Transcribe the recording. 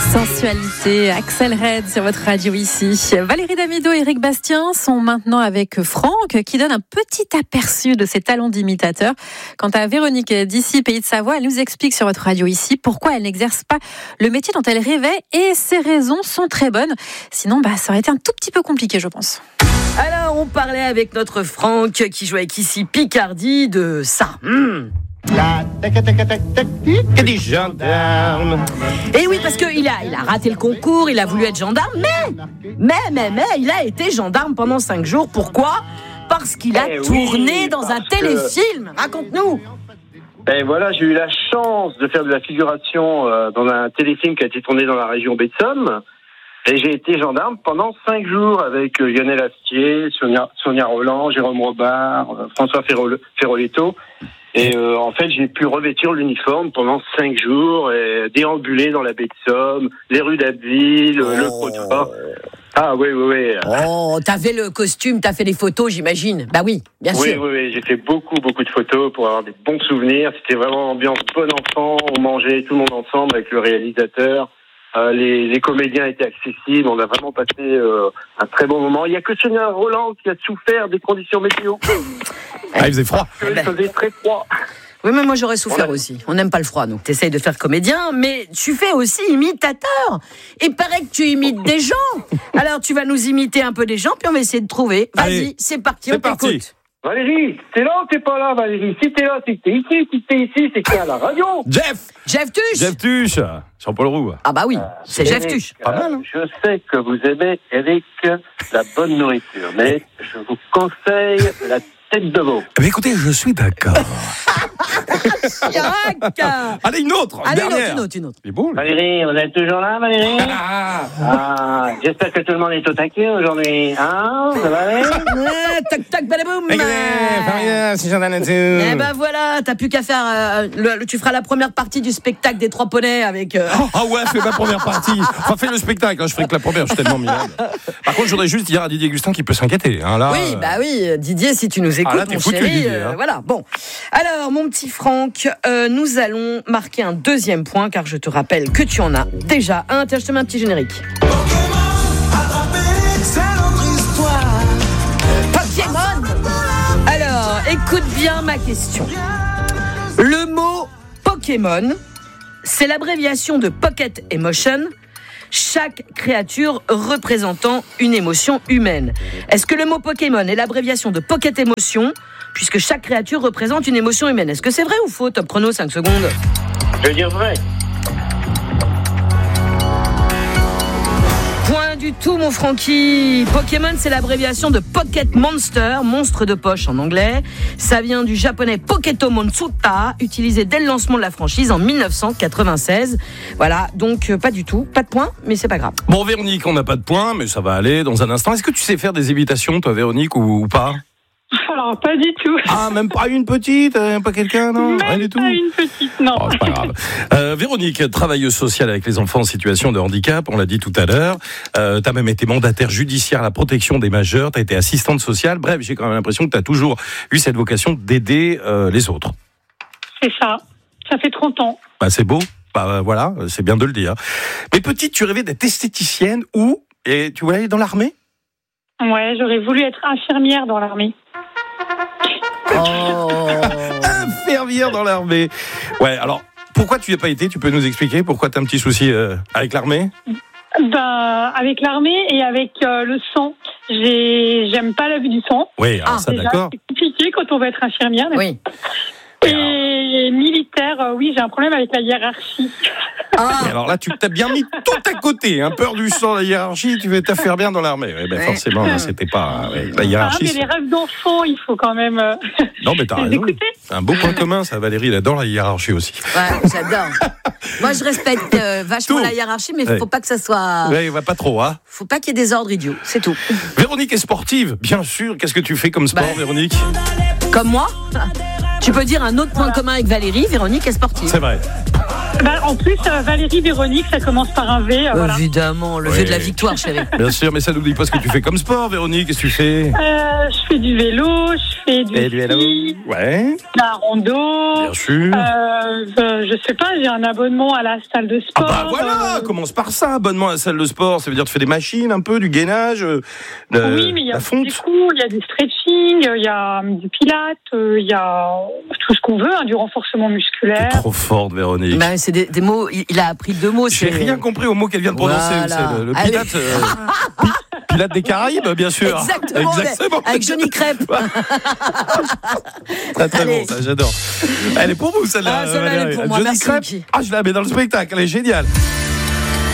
Sensualité, Axel Red sur votre radio ici. Valérie Damido et Eric Bastien sont maintenant avec Franck qui donne un petit aperçu de ses talents d'imitateur. Quant à Véronique d'ici, Pays de Savoie, elle nous explique sur votre radio ici pourquoi elle n'exerce pas le métier dont elle rêvait et ses raisons sont très bonnes. Sinon, ça aurait été un tout petit peu compliqué, je pense. Alors, on parlait avec notre Franck qui joue avec ici Picardie de ça. La tac des gendarmes. Et oui, parce qu'il a raté le concours, il a voulu être gendarme, mais il a été gendarme pendant 5 jours. Pourquoi ? Parce qu'il a tourné dans un téléfilm. Raconte-nous. Ben voilà, j'ai eu la chance de faire de la figuration dans un téléfilm qui a été tourné dans la région baie de Somme. Et j'ai été gendarme pendant 5 jours avec Lionel Astier, Sonia Roland, Jérôme Robart, François Ferroletto. Et en fait, j'ai pu revêtir l'uniforme pendant 5 jours et déambuler dans la baie de Somme, les rues d'Abbeville, le Crotoy. Ah oui. Oh, t'avais le costume, t'as fait des photos, j'imagine. Bah oui, bien sûr. Oui, j'ai fait beaucoup de photos pour avoir des bons souvenirs. C'était vraiment ambiance bon enfant, on mangeait tout le monde ensemble avec le réalisateur. Les comédiens étaient accessibles, on a vraiment passé un très bon moment. Il n'y a que Sonia Roland qui a souffert des conditions météo. Ah, il faisait froid. Il faisait très froid. Oui, mais moi j'aurais souffert aussi. On n'aime pas le froid, donc t'essayes de faire comédien, mais tu fais aussi imitateur. Il paraît que tu imites des gens. Alors tu vas nous imiter un peu des gens, puis on va essayer de trouver. Vas-y, allez, c'est parti, on t'écoute. Valérie, t'es là ou t'es pas là, Valérie? Si t'es là, c'est que t'es ici. Si t'es ici, c'est que t'es à la radio. Jeff Tuche. Jean-Paul Roux. Ah bah oui, c'est Jeff Tuche. Pas mal, hein. Je sais que vous aimez, Eric, la bonne nourriture, mais je vous conseille la tête de veau. Mais écoutez, je suis d'accord. Chirac. Allez, une autre. Dernière. Une autre. Il est beau, là. Valérie, vous êtes toujours là, Valérie? J'espère que tout le monde est au taquet aujourd'hui. Hein? Ça va aller? Tac, balaboum. C'est Jean Eh ben voilà, t'as plus qu'à faire. Tu feras la première partie du spectacle des 3 poneys avec. Ah ouais, fais ma première partie. Enfin, fais le spectacle, hein, je ferai que la première, je suis tellement minable. Par contre, je voudrais juste dire à Didier Gustin qu'il peut s'inquiéter. Hein, là, Oui, Didier, si tu nous écoutes, là, t'es mon foutu, chéri. Didier, hein. Voilà, bon. Alors, mon petit Franck, nous allons marquer un 2e point, car je te rappelle que tu en as déjà un. Tiens, je te mets un petit générique. Pokémon. Alors, écoute bien ma question. Le mot Pokémon, c'est l'abréviation de Pocket Emotion, chaque créature représentant une émotion humaine. Est-ce que le mot Pokémon est l'abréviation de Pocket Emotion, puisque chaque créature représente une émotion humaine? Est-ce que c'est vrai ou faux? Top chrono, 5 secondes. Je veux dire vrai. Point du tout, mon Francky. Pokémon, c'est l'abréviation de Pocket Monster, monstre de poche en anglais. Ça vient du japonais Poketo Monsuta, utilisé dès le lancement de la franchise en 1996. Voilà, donc pas du tout, pas de point, mais c'est pas grave. Bon, Véronique, on n'a pas de point, mais ça va aller dans un instant. Est-ce que tu sais faire des imitations, toi, Véronique, ou pas? Alors, pas du tout. Ah, même pas une petite, pas quelqu'un, non? Rien du tout. Pas une petite, non. Oh, c'est pas grave. Véronique, travailleuse sociale avec les enfants en situation de handicap, on l'a dit tout à l'heure. T'as même été mandataire judiciaire à la protection des majeurs, t'as été assistante sociale. Bref, j'ai quand même l'impression que t'as toujours eu cette vocation d'aider les autres. C'est ça. Ça fait 30 ans. Bah, c'est beau. Bah, voilà, c'est bien de le dire. Mais petite, tu rêvais d'être esthéticienne et tu voulais aller dans l'armée? Ouais, j'aurais voulu être infirmière dans l'armée. Infirmière dans l'armée. Ouais, alors, pourquoi tu n'y as pas été? Tu peux nous expliquer pourquoi tu as un petit souci avec l'armée? Avec l'armée et avec le sang. J'aime pas la vue du sang. Oui, alors ça, déjà, d'accord. c'est compliqué quand on veut être infirmière. Oui. Et militaire, oui, j'ai un problème avec la hiérarchie. Et alors là, tu t'as bien mis tout à côté. Peur du sang, la hiérarchie, tu veux t'affaire bien dans l'armée. Forcément, là, c'était pas la hiérarchie. Mais les rêves d'enfant, il faut quand même. Non, mais t'as raison. Écouter. C'est un beau point commun, ça. Valérie, elle adore la hiérarchie aussi. Ouais, j'adore. Moi, je respecte vachement Tout. la hiérarchie, mais il faut pas que ça soit. Ouais, va pas trop, hein. Faut pas qu'il y ait des ordres idiots, c'est tout. Véronique est sportive, bien sûr. Qu'est-ce que tu fais comme sport, Véronique? Comme moi. Tu peux dire un autre point commun avec Valérie, Véronique est sportive. C'est vrai. En plus, Valérie, Véronique, ça commence par un V. Voilà. Évidemment, le V de la victoire, chérie. Bien sûr, mais ça n'oublie pas ce que tu fais comme sport, Véronique. Qu'est-ce que tu fais? Je fais du vélo, je fais du ski, Ouais. la rando. Bien sûr. Je sais pas, j'ai un abonnement à la salle de sport. Ah bah voilà, commence par ça, abonnement à la salle de sport. Ça veut dire tu fais des machines un peu, du gainage, oui, mais il y a la fonte. du cours, il y a du stretching, il y a du pilates, il y a tout ce qu'on veut, du renforcement musculaire. T'es trop forte, Véronique. Bah, c'est des mots, il a appris 2 mots. J'ai rien compris au mot qu'elle vient de prononcer. Voilà. C'est le Pilate. Pilate des Caraïbes, bien sûr. Exactement. Avec Johnny Crêpe. Très bon, ça, j'adore. Elle est pour vous, celle-là. Ah, celle-là, elle est pour moi. Johnny Merci, Crêpe. Mickey. Je la mets dans le spectacle, elle est géniale.